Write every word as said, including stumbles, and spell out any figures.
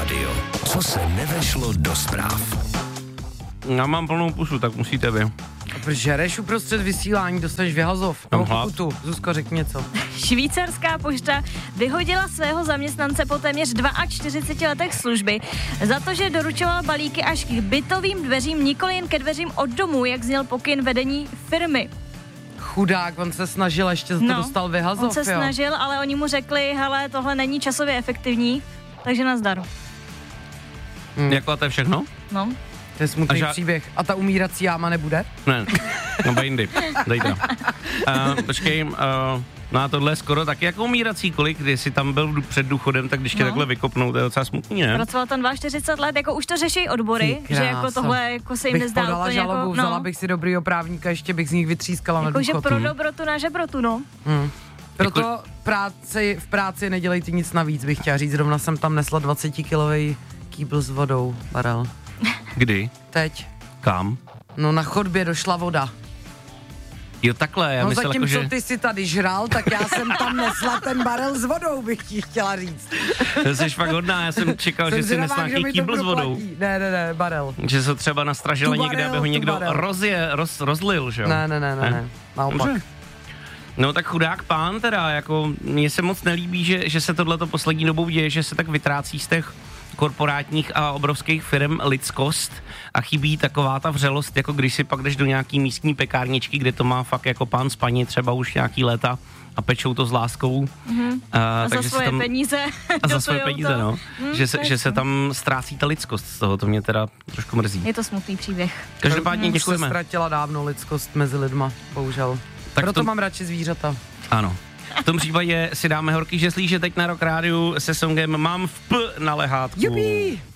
rádio. Co se nevešlo do zpráv? Já mám plnou pusu, tak musíte vy. Žereš uprostřed vysílání, dostaneš vyhazov. Mám Nebo hlad. pokutu. Zuzko, řekni něco. Švýcarská pošta vyhodila svého zaměstnance po téměř čtyřiceti dvou letech služby za to, že doručoval balíky až k bytovým dveřím, nikoli jen ke dveřím od domu, jak zněl pokyn vedení firmy. Chudák, on se snažil, ještě za to No, dostal vyhazov, On se jo. snažil, ale oni mu řekli, hele, tohle není časově efektivní, takže nazdar. Hmm. Jako a to je všechno? No. To je smutný A ža- příběh. A ta umírací jáma nebude? Ne, no bejndy, dejte. Uh, počkej, uh, no a tohle je skoro taky jako umírací, kolik, když jsi tam byl před důchodem, tak když tě No. takhle vykopnou, to je docela smutný, ne? Pracoval tam čtyřicet dva let, jako už to řeší odbory, Ty že jako krása. tohle jako se jim Bych nezdá podala úplně žalobu, jako, vzala no, bych si dobrýho právníka, ještě bych z nich vytřískala jako na že důchod. pro dobrotu na žebrotu, no. Hmm. Proto práci, v práci nedělejte nic navíc, bych chtěla říct. Zrovna jsem tam nesla dvacetikilový kýbl s vodou, barel. Kdy? Teď. Kam? No na chodbě došla voda. Jo, takhle, já No myslel zatímco jako, že... ty si tady žral, tak já jsem tam nesla ten barel s vodou, bych ti chtěla říct. To jsi fakt hodná, já jsem čekal, Jsem že si zvědavá, nesla že nějaký mi to kýbl s vodou. proplatí. Ne, ne, ne, barel. Že se třeba nastražila Tu někde, barel, aby ho tu někdo barel. rozje, roz, rozlil, že jo? Ne, ne, ne, ne, ne. Naopak. Dobře. No tak chudák pán teda, jako mně se moc nelíbí, že, že se tohleto poslední dobou děje, že se tak vytrácí z těch korporátních a obrovských firm lidskost a chybí taková ta vřelost, jako když si pak jdeš do nějaký místní pekárničky, kde to má fakt jako pán s paní třeba už nějaký léta a pečou to s láskou. Mm-hmm. A, A za takže svoje se tam, peníze. a za svoje peníze, to. no. Mm, že, se, to je že se to. tam ztrácí ta lidskost z toho, to mě teda trošku mrzí. Je to smutný příběh. Každopádně Už se děkujeme. ztratila dávno lidskost mezi lidma, bohužel. Tak Proto to- mám radši zvířata. Ano. V tom případě si dáme horký žeslí, že teď na Rock Rádiu se songem Mám v P na lehátku. Jupi!